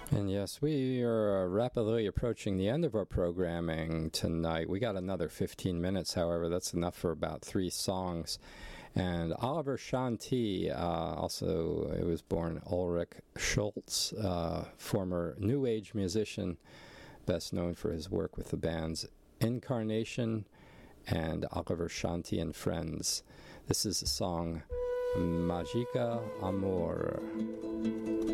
And yes, we are rapidly approaching the end of our programming tonight. We got another 15 minutes, however. That's enough for about 3 songs. And Oliver Shanti, also he was born Ulrich Schultz, former New Age musician, best known for his work with the bands Incarnation and Oliver Shanti and Friends. This is the song Magica Amor.